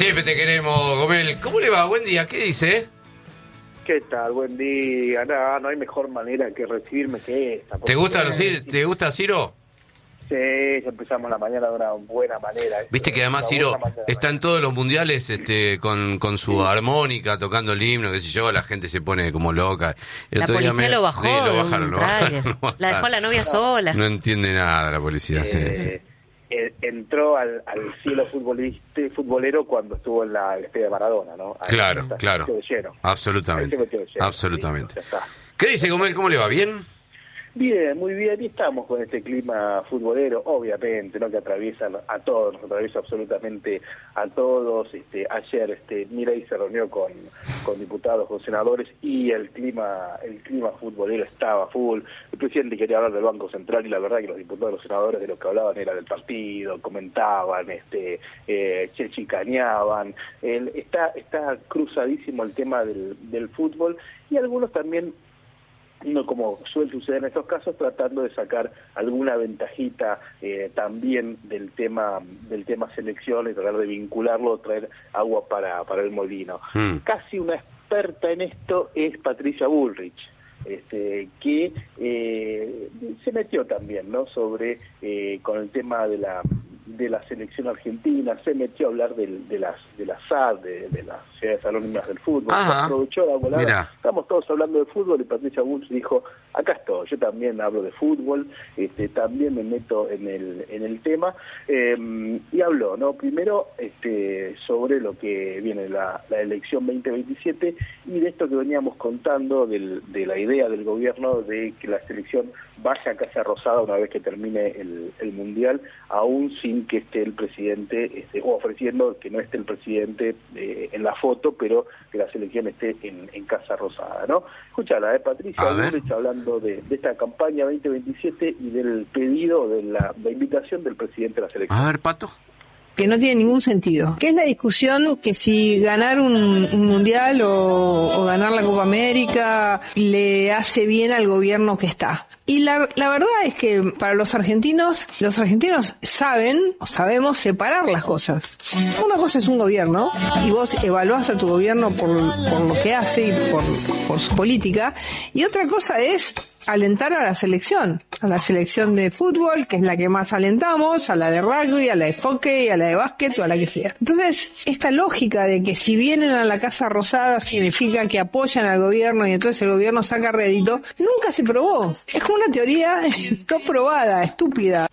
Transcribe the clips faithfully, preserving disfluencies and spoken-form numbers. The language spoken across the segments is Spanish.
Siempre te queremos, Gomel. ¿Cómo le va? Buen día, ¿qué dice? ¿Qué tal? Buen día. No, no hay mejor manera que recibirme que esta. ¿Te gusta, Lucir? ¿Te gusta, Ciro? Sí, ya empezamos la mañana de una buena manera. Viste que además Ciro está en todos los mundiales este, con, con su armónica, tocando el himno, qué sé yo, la gente se pone como loca. El la policía me... lo bajó, sí, lo bajaron, lo bajaron, lo bajaron. La dejó a la novia sola. No entiende nada la policía. Eh, sí, sí. Entró al, al cielo futbolista, futbolero cuando estuvo en la estrella de Maradona, ¿no? Ahí claro, está, claro. Absolutamente. Lleno, absolutamente. Sí, ¿qué dice Gomel? ¿Cómo le va? ¿Bien? Bien, muy bien, y estamos con este clima futbolero, obviamente, ¿no? Que atraviesa a todos, nos atraviesa absolutamente a todos. Este, ayer, este, Milei se reunió con, con diputados, con senadores, y el clima, el clima futbolero estaba full. El presidente quería hablar del Banco Central, y la verdad que los diputados, los senadores, de lo que hablaban era del partido, comentaban, este, eh, se chicaneaban. El, está, está cruzadísimo el tema del, del fútbol, y algunos también, no como suele suceder en estos casos, tratando de sacar alguna ventajita eh, también del tema del tema selección y tratar de vincularlo, traer agua para, para el molino. Mm. Casi una experta en esto es Patricia Bullrich, este, que eh, se metió también, ¿no? sobre eh, con el tema de la de la selección argentina, se metió a hablar del, de las de la S A D, de, de las sociedades anónimas del fútbol. Ajá. Aprovechó la volada. Estamos todos hablando de fútbol, y Patricia Bullrich dijo: acá estoy, yo también hablo de fútbol, este, también me meto en el en el tema, eh, y habló, ¿no? Primero este, sobre lo que viene la, la elección veinte veintisiete, y de esto que veníamos contando, del, de la idea del gobierno de que la selección vaya a Casa Rosada una vez que termine el, el Mundial, aún sin que esté el presidente, este, o ofreciendo que no esté el presidente eh, en la foto, pero que la selección esté en, en Casa Rosada, ¿no? Escuchala, eh, Patricia Bullrich hablando de, de esta campaña veinte veintisiete y del pedido, de la, la invitación del presidente de la selección. A ver, Pato. Que no tiene ningún sentido. Que es la discusión que si ganar un, un mundial o, o ganar la Copa América le hace bien al gobierno que está. Y la, la verdad es que para los argentinos, los argentinos saben, o sabemos separar las cosas. Una cosa es un gobierno, y vos evaluás a tu gobierno por, por lo que hace y por, por su política, y otra cosa es alentar a la selección, a la selección de fútbol, que es la que más alentamos, a la de rugby, a la de hockey, a la de básquet o a la que sea. Entonces, esta lógica de que si vienen a la Casa Rosada significa que apoyan al gobierno y entonces el gobierno saca rédito, nunca se probó. Es como una teoría no probada, estúpida.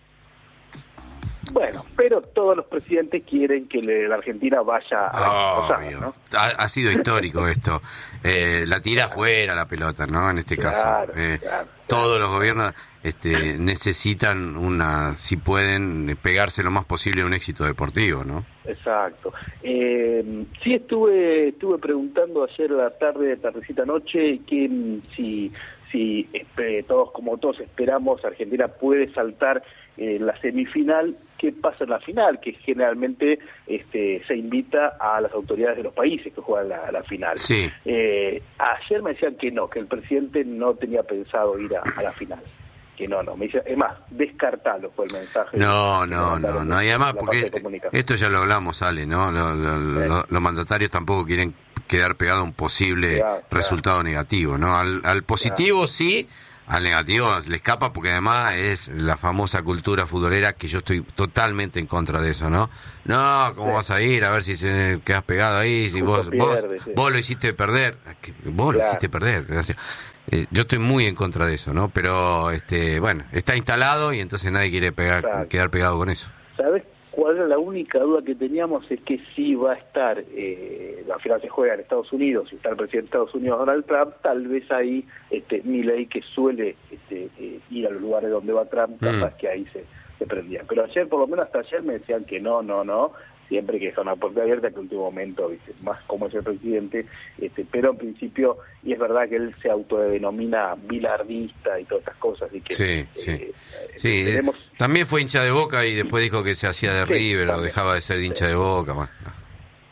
Bueno, pero todos los presidentes quieren que la Argentina vaya a oh, Rosada, ¿no? Ha, ha sido histórico esto. Eh, la tira afuera la pelota, ¿no? En este claro, caso. Eh, claro, todos claro. los gobiernos este, necesitan una, si pueden, pegarse lo más posible a un éxito deportivo, ¿no? Exacto. Eh, sí estuve estuve preguntando ayer a la tarde, tardecita noche, que si si eh, todos como todos esperamos Argentina puede saltar en la semifinal, ¿qué pasa en la final? Que generalmente este, se invita a las autoridades de los países que juegan la, la final. Sí. Eh, ayer me decían que no, que el presidente no tenía pensado ir a, a la final. Que no, no, me dice, es más, descartalo fue el mensaje. No, no, no, no, y además porque esto ya lo hablamos, Ale, ¿no? Lo, lo, sí. lo, los mandatarios tampoco quieren quedar pegado a un posible claro, resultado claro. negativo, ¿no? Al, al positivo claro. sí, al negativo le escapa, porque además es la famosa cultura futbolera, que yo estoy totalmente en contra de eso, ¿no? No, ¿cómo sí. vas a ir? A ver si se quedas pegado ahí, si vos, pierde, vos, sí. vos lo hiciste perder, vos claro. lo hiciste perder, gracias. Eh, yo estoy muy en contra de eso, ¿no? Pero, este, bueno, está instalado y entonces nadie quiere pegar, claro. quedar pegado con eso. ¿Sabes cuál era la única duda que teníamos? Es que si va a estar, eh, la final se juega en Estados Unidos, y está el presidente de Estados Unidos, Donald Trump, tal vez ahí este, Milei, que suele este, eh, ir a los lugares donde va Trump, capaz mm. que ahí se, se prendía. Pero ayer, por lo menos hasta ayer, me decían que no, no, no, siempre que deja una puerta abierta, que en último momento, ¿viste? Más como es el presidente, este, pero en principio, y es verdad que él se autodenomina bilardista y todas estas cosas, y que sí, eh, sí. Eh, sí tenemos... también fue hincha de Boca y después dijo que se hacía de sí, River también. o dejaba de ser hincha sí. de Boca, bueno.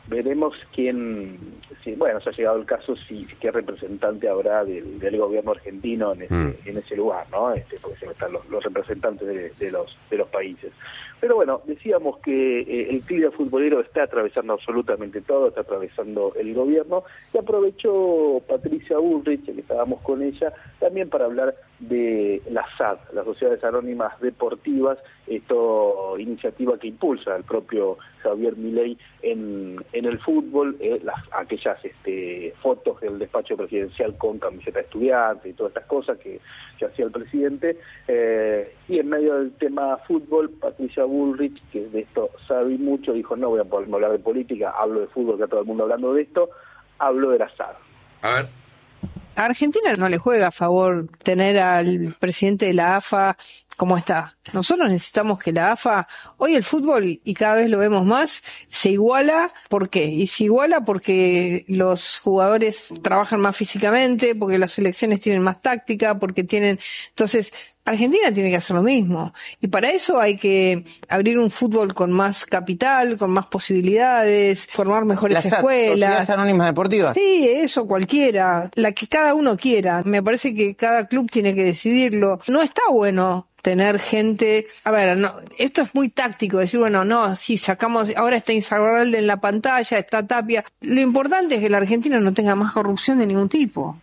veremos quién, si, bueno, se ha llegado el caso si qué representante habrá del, del gobierno argentino en ese, mm. en ese lugar, ¿no? Este, porque siempre están los, los representantes de, de los de los países. Pero bueno, decíamos que eh, el clima futbolero está atravesando absolutamente todo, está atravesando el gobierno, y aprovechó Patricia Bullrich, que estábamos con ella, también para hablar de la S A D, las Sociedades Anónimas Deportivas, esto iniciativa que impulsa el propio Javier Milei en, en el fútbol, eh, las, aquellas este, fotos del despacho presidencial con camiseta de estudiante y todas estas cosas que, que hacía el presidente, eh, y en medio del tema fútbol, Patricia Bullrich, que de esto sabe mucho, dijo, no voy a poderme hablar de política, hablo de fútbol, que está todo el mundo hablando de esto, hablo de la S A D. A ver. A Argentina no le juega a favor tener al presidente de la A F A como está. Nosotros necesitamos que la A F A, hoy el fútbol, y cada vez lo vemos más, se iguala. ¿Por qué? Y se iguala porque los jugadores trabajan más físicamente, porque las selecciones tienen más táctica, porque tienen... Entonces, Argentina tiene que hacer lo mismo. Y para eso hay que abrir un fútbol con más capital, con más posibilidades, formar mejores las escuelas. Sociedades Anónimas Deportivas. Sí, eso, cualquiera. La que cada uno quiera. Me parece que cada club tiene que decidirlo. No está bueno tener gente, a ver, no, esto es muy táctico, decir, bueno, no, sí, sacamos, ahora está Insaurralde en la pantalla, está Tapia. Lo importante es que la Argentina no tenga más corrupción de ningún tipo.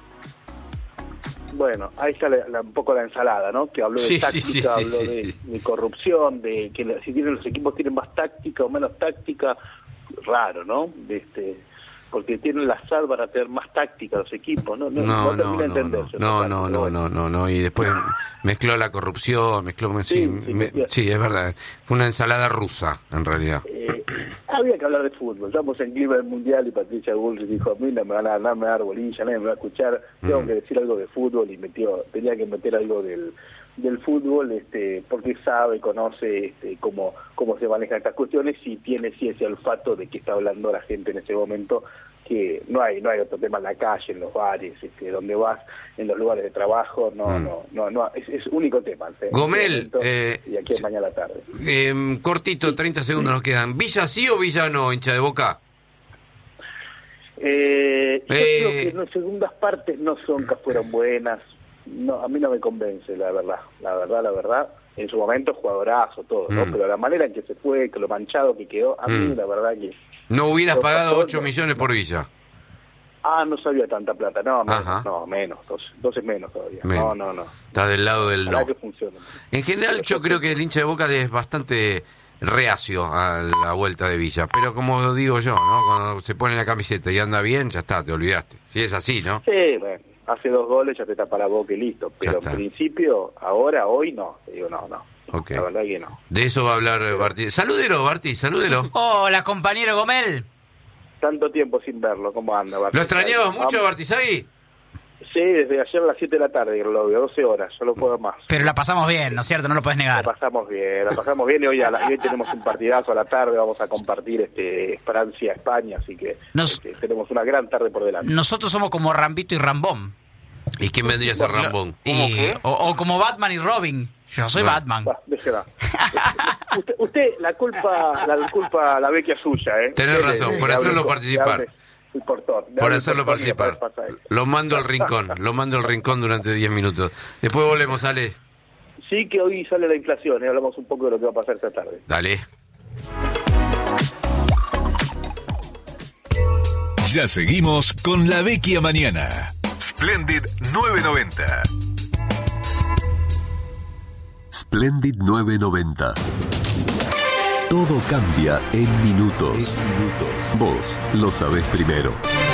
Bueno, ahí está la, la, un poco la ensalada, ¿no? Que habló de sí, táctica, sí, sí, habló sí, de, sí. de corrupción, de que la, si tienen los equipos tienen más táctica o menos táctica, raro, ¿no? De este, porque tienen la S A D para tener más táctica los equipos, ¿no? No, No, no, no, no, no, no, no, no, no, no, no, y después mezcló la corrupción, mezcló, sí, Sí, sí, me, sí. sí, es verdad, fue una ensalada rusa, en realidad. Eh, había que hablar de fútbol, estamos en clima del mundial y Patricia Bullrich dijo, a mí no me van a, no me va a dar bolilla, nadie me va a escuchar, tengo Mm. que decir algo de fútbol, y metió, tenía que meter algo del del fútbol, este, porque sabe, conoce este, cómo cómo se manejan estas cuestiones, y tiene sí ese olfato de que está hablando la gente en ese momento, que no hay no hay otro tema en la calle, en los bares, este, donde vas, en los lugares de trabajo, no mm. no no no es, es único tema. ¿sí? Gomel, momento, eh, y aquí es mañana a la tarde. Eh, cortito, treinta segundos nos quedan. ¿Villa sí o Villa no, hincha de Boca? Eh, yo Eh. creo que las segundas partes no son que fueron buenas, no, a mí no me convence, la verdad, la verdad, la verdad. En su momento jugadorazo, todo, ¿no? Mm. Pero la manera en que se fue, que lo manchado que quedó, a mí Mm. la verdad que... ¿No hubieras Lo pagado pasó, ocho no. millones por Villa? Ah, no sabía tanta plata, no, Ajá. menos, no, menos, dos, dos es menos todavía, Menos. no, no, no. Está del lado del Ojalá no. que funcione. En general yo creo que el hincha de Boca es bastante reacio a la vuelta de Villa, pero como digo yo, ¿no? Cuando se pone la camiseta y anda bien, ya está, te olvidaste. Si es así, ¿no? Sí, bueno, hace dos goles, ya te tapa la boca y listo, pero Ya en está. principio, ahora, hoy no, te digo, no, no, Ok. la verdad que no. De eso va a hablar Barti. Salúdelo, Barti, salúdelo. Hola, compañero Gomel. Tanto tiempo sin verlo, ¿cómo anda? ¿Lo extrañabas Vamos. mucho, Bartizagui? Sí, desde ayer a las siete de la tarde, que lo veo, doce horas, yo lo puedo más. Pero la pasamos bien, ¿no es cierto? No lo puedes La negar. pasamos bien, la pasamos bien, y hoy, a la, y hoy tenemos un partidazo a la tarde, vamos a compartir este Francia-España, así que Nos- este, tenemos una gran tarde por delante. Nosotros somos como Rambito y Rambón. ¿Y quién vendría a ser Rambón? Y, o, o como Batman y Robin. Yo soy No. Batman. Va, déjela. usted, usted, la culpa, la culpa la vecchia suya, ¿eh? Tenés Usted razón, le- por le hacerlo hable- participar. le hable el portón, le Por hable el hacerlo portón y participar. después pasa él. Lo mando al rincón, lo mando al rincón durante diez minutos. Después volvemos, Ale. Sí, que hoy sale la inflación, y hablamos un poco de lo que va a pasar esta tarde. Dale. Ya seguimos con La Vecchia Mañana. Splendid nueve noventa. Splendid nueve noventa. Todo cambia en minutos. Vos lo sabés primero.